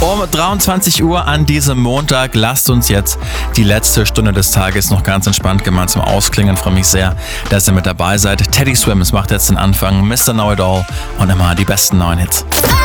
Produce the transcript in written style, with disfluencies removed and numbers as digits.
Um 23 Uhr an diesem Montag. Lasst uns jetzt die letzte Stunde des Tages noch ganz entspannt gemeinsam ausklingen. Ich freue mich sehr, dass ihr mit dabei seid. Teddy Swims macht jetzt den Anfang. Mr. Know It All und immer die besten neuen Hits.